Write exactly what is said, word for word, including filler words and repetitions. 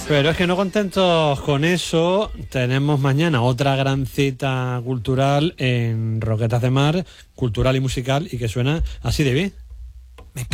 Pero es que no contentos con eso, tenemos mañana otra gran cita cultural en Roquetas de Mar, cultural y musical, y que suena así de bien.